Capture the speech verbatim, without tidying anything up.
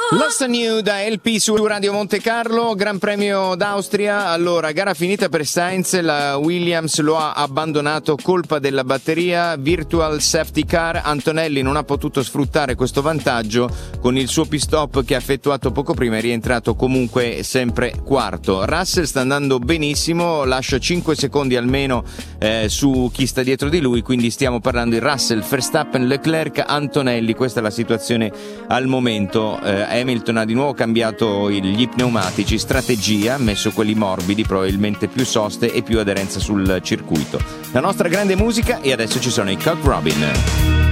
Lost and New da L P su Radio Monte Carlo, Gran Premio d'Austria. Allora, gara finita per Sainz, la Williams lo ha abbandonato, colpa della batteria, virtual safety car. Antonelli non ha potuto sfruttare questo vantaggio, con il suo pit stop che ha effettuato poco prima è rientrato comunque sempre quarto. Russell sta andando benissimo, lascia cinque secondi almeno eh, su chi sta dietro di lui, quindi stiamo parlando di Russell, Verstappen, Leclerc, Antonelli. Questa è la situazione al momento. eh, Hamilton ha di nuovo cambiato gli pneumatici, strategia, messo quelli morbidi, probabilmente più soste e più aderenza sul circuito. La nostra grande musica, e adesso ci sono i Cock Robin.